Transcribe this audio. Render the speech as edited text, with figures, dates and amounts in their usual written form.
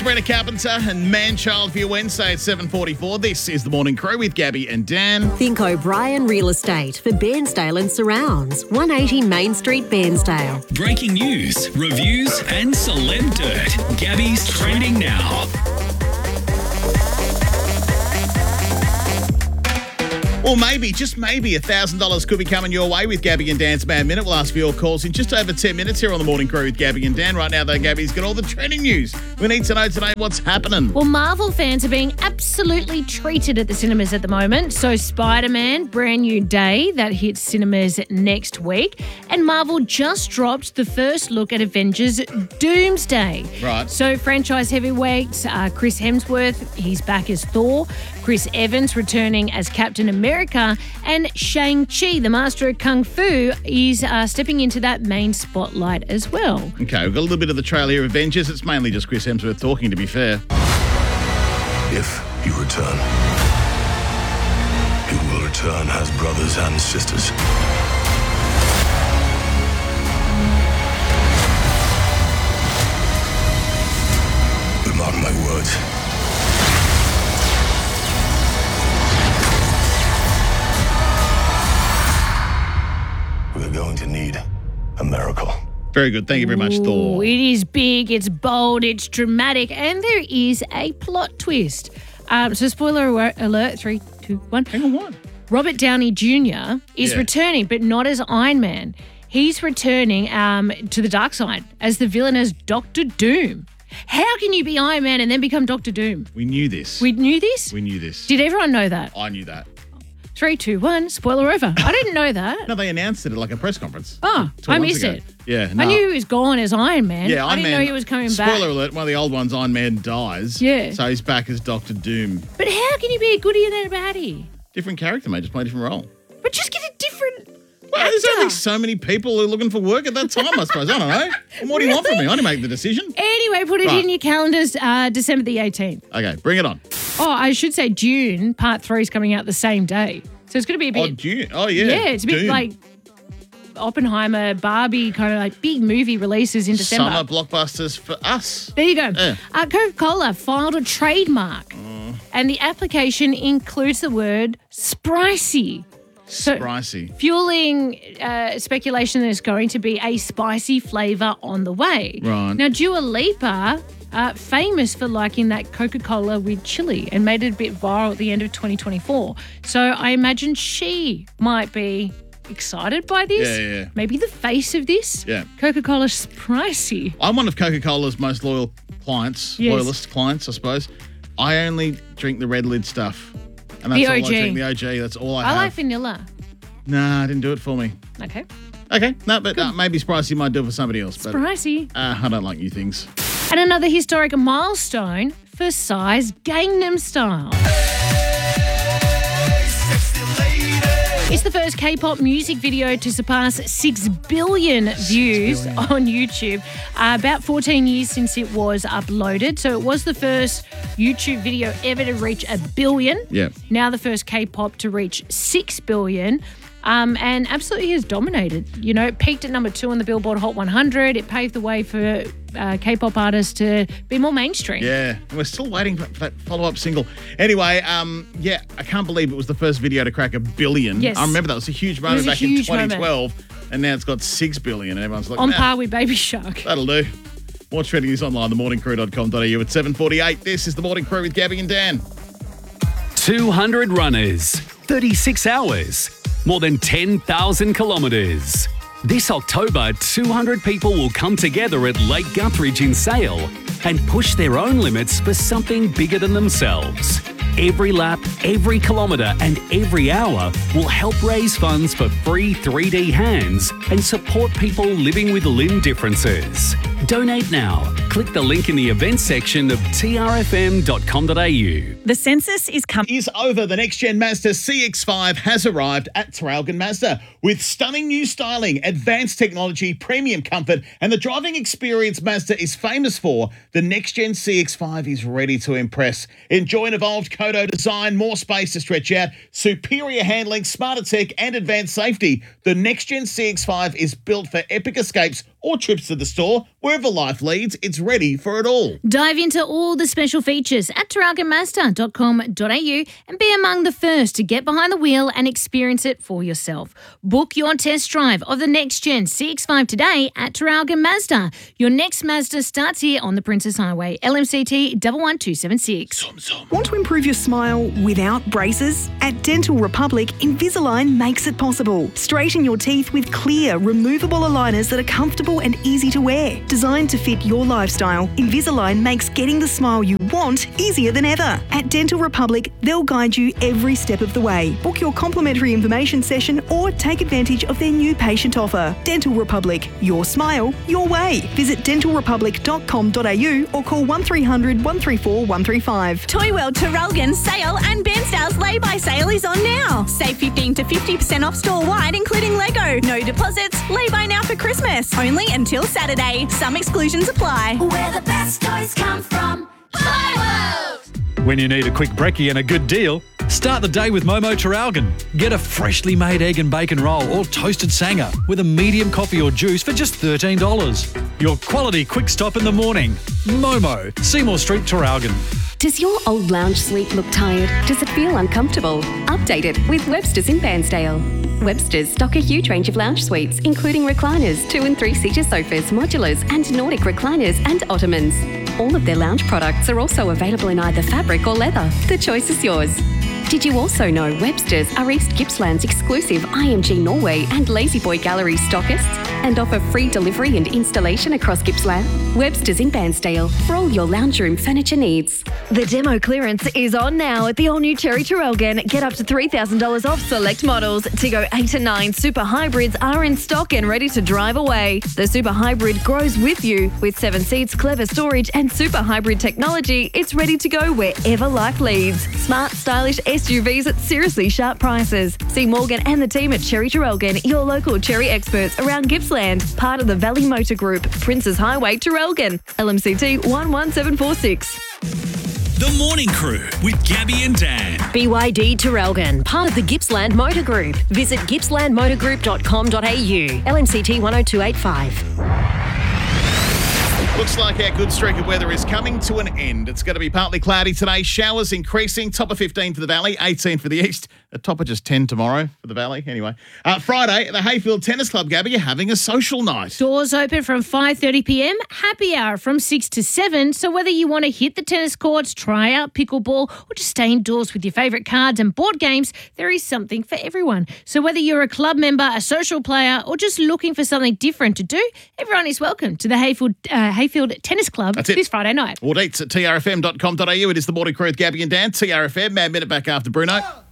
Sabrina Carpenter and Man-Child for your Wednesday at 7:44. This is The Morning Crew with Gabby and Dan. Think O'Brien Real Estate for Bairnsdale and surrounds. 180 Main Street, Bairnsdale. Breaking news, reviews, and celeb dirt. Gabby's trending now. Or maybe, just maybe, $1,000 could be coming your way with Gabby and Dan's Mad Minute. We'll ask for your calls in just over 10 minutes here on The Morning Crew with Gabby and Dan. Right now, though, Gabby's got all the trending news. We need to know today what's happening. Well, Marvel fans are being absolutely treated at the cinemas at the moment. So Spider-Man, Brand New Day, that hits cinemas next week. And Marvel just dropped the first look at Avengers Doomsday. Right. So franchise heavyweights, Chris Hemsworth, he's back as Thor. Chris Evans returning as Captain America, and Shang-Chi, the master of Kung Fu, is stepping into that main spotlight as well. Okay, we've got a little bit of the trailer here of Avengers. It's mainly just Chris Hemsworth talking, to be fair. If you return, you will return as brothers and sisters. But mark my words. We're going to need a miracle. Very good. Thank you very much, Thor. It is big, it's bold, it's dramatic, and there is a plot twist. So spoiler alert, 3, 2, 1. Hang on, what? Robert Downey Jr. is returning, but not as Iron Man. He's returning to the dark side as the villain as Doctor Doom. How can you be Iron Man and then become Doctor Doom? We knew this. We knew this? We knew this. Did everyone know that? I knew that. 3, 2, 1, spoiler over. I didn't know that. No, they announced it at like a press conference. Oh, 12 I months missed ago. it. Yeah, no. I knew he was gone as Iron Man. Yeah, I Iron didn't Man, know he was coming back. Spoiler alert, one of the old ones, Iron Man, dies. Yeah. So he's back as Doctor Doom. But how can you be a goodie and then a baddie? Different character, mate. Just play a different role. But just get a different Well, there's actor. only so many people who are looking for work at that time, I suppose. I don't know. And what do you want from me? I didn't make the decision. Anyway, put it Right. in your calendars, December the 18th. Okay, bring it on. Oh, I should say June, part 3 is coming out the same day. So it's going to be a bit... Oh, June. Oh, yeah. Yeah, it's a bit Doom. like Oppenheimer, Barbie, kind of like big movie releases in December. Summer blockbusters for us. There you go. Yeah. Coca-Cola filed a trademark, and the application includes the word spicy. So- Spicy. Fueling speculation there's going to be a spicy flavour on the way. Right. Now, Dua Lipa, famous for liking that Coca-Cola with chili and made it a bit viral at the end of 2024. So I imagine she might be excited by this. Yeah. Maybe the face of this. Yeah. Coca-Cola spicy. I'm one of Coca-Cola's most loyal clients, Yes. loyalist clients, I suppose. I only drink the red lid stuff. And that's The all I OG. drink, the OG. That's all I I have. like vanilla. Nah, didn't do it for me. Okay. Okay, no, but maybe spicy might do it for somebody else. But Spicy. I don't like new things. And another historic milestone for Psy's Gangnam Style. It's the first K-pop music video to surpass 6 billion views on YouTube. About 14 years since it was uploaded. So it was the first YouTube video ever to reach 1 billion. Yeah. Now the first K-pop to reach 6 billion. And absolutely has dominated. You know, it peaked at number 2 on the Billboard Hot 100. It paved the way for K-pop artists to be more mainstream. Yeah, and we're still waiting for that follow-up single. Anyway, I can't believe it was the first video to crack 1 billion. Yes. I remember that was a huge moment was a back in huge 2012, and now it's got 6 billion, and everyone's like, On nah, par with Baby Shark. that'll do. More trending news online, themorningcrew.com.au at 7:48. This is The Morning Crew with Gabby and Dan. 200 runners, 36 hours, more than 10,000 kilometres. This October, 200 people will come together at Lake Guthridge in Sale and push their own limits for something bigger than themselves. Every lap, every kilometre and every hour will help raise funds for free 3D hands and support people living with limb differences. Donate now. Click the link in the events section of trfm.com.au. The census is coming. Is over. The next-gen Mazda CX-5 has arrived at Traralgon Mazda with stunning new styling, advanced technology, premium comfort, and the driving experience Mazda is famous for. The next-gen CX-5 is ready to impress. Enjoy an evolved Kodo design, more space to stretch out, superior handling, smarter tech, and advanced safety. The next-gen CX-5 is built for epic escapes or trips to the store. Wherever life leads, it's ready for it all. Dive into all the special features at traralgonmazda.com.au and be among the first to get behind the wheel and experience it for yourself. Book your test drive of the next-gen CX-5 today at Traralgon Mazda. Your next Mazda starts here on the Princess Highway. LMCT 11276. Want to improve your smile without braces? At Dental Republic, Invisalign makes it possible. Straighten your teeth with clear, removable aligners that are comfortable and easy to wear. Designed to fit your lifestyle, Invisalign makes getting the smile you want easier than ever. At Dental Republic, they'll guide you every step of the way. Book your complimentary information session or take advantage of their new patient offer. Dental Republic, your smile, your way. Visit dentalrepublic.com.au or call 1300 134 135. Toy World Traralgon sale and Bairnsdale's lay-by sale is on now. Save 15 to 50% off store-wide, including Lego. No deposits, lay-by now for Christmas. Only until Saturday. Some exclusions apply. Where the best toys come from. Toy World! When you need a quick brekkie and a good deal, start the day with Momo Traralgon. Get a freshly made egg and bacon roll or toasted sanger with a medium coffee or juice for just $13. Your quality quick stop in the morning. Momo, Seymour Street, Traralgon. Does your old lounge suite look tired? Does it feel uncomfortable? Update it with Webster's in Bairnsdale. Webster's stock a huge range of lounge suites, including recliners, 2- and 3-seater sofas, modulars, and Nordic recliners and ottomans. All of their lounge products are also available in either fabric or leather. The choice is yours. Did you also know Webster's are East Gippsland's exclusive IMG Norway and La-Z-Boy Gallery stockists and offer free delivery and installation across Gippsland? Webster's in Bairnsdale for all your lounge room furniture needs. The demo clearance is on now at the all-new Cherry Traralgon. Get up to $3,000 off select models. Tiggo 8 and 9 Super Hybrids are in stock and ready to drive away. The Super Hybrid grows with you. With 7 seats, clever storage and Super Hybrid technology, it's ready to go wherever life leads. Smart, stylish SUVs at seriously sharp prices. See Morgan and the team at Cherry Traralgon, your local Cherry experts around Gippsland. Part of the Valley Motor Group, Princess Highway, Traralgon. LMCT 11746. The Morning Crew with Gabby and Dan. BYD Traralgon, part of the Gippsland Motor Group. Visit gippslandmotorgroup.com.au. LMCT 10285. Looks like our good streak of weather is coming to an end. It's going to be partly cloudy today. Showers increasing. Top of 15 for the Valley, 18 for the East. A top of just 10 tomorrow for the Valley. Anyway, Friday at the Hayfield Tennis Club, Gabby, you're having a social night. Doors open from 5:30 p.m, happy hour from 6 to 7. So whether you want to hit the tennis courts, try out pickleball, or just stay indoors with your favourite cards and board games, there is something for everyone. So whether you're a club member, a social player, or just looking for something different to do, everyone is welcome to the Hayfield Tennis Club this Friday night. All dates at trfm.com.au. It is the Morning Crew with Gabby and Dan. TRFM, Mad Minute back after Bruno.